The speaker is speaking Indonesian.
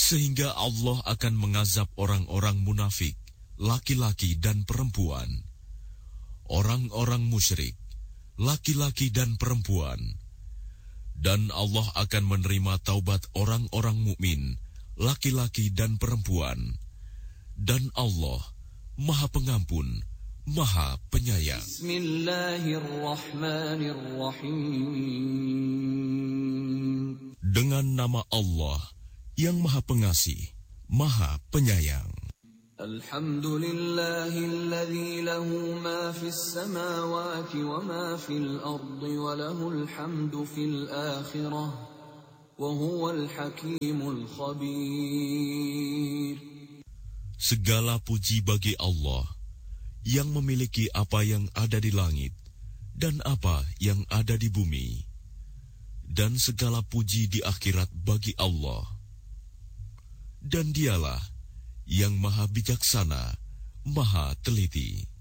Sehingga Allah akan mengazab orang-orang munafik, laki-laki dan perempuan, orang-orang musyrik, laki-laki dan perempuan, dan Allah akan menerima taubat orang-orang mukmin, laki-laki dan perempuan, dan Allah Maha Pengampun, Maha Penyayang. Bismillahirrahmanirrahim. Dengan nama Allah yang Maha Pengasih, Maha Penyayang. Alhamdulillahilladzi lahu ma fis samawati wa ma fil ardi wa lahul hamdu fil akhirah wa huwal hakimul khabir. Segala puji bagi Allah yang memiliki apa yang ada di langit dan apa yang ada di bumi, dan segala puji di akhirat bagi Allah. Dan dialah yang maha bijaksana, maha teliti.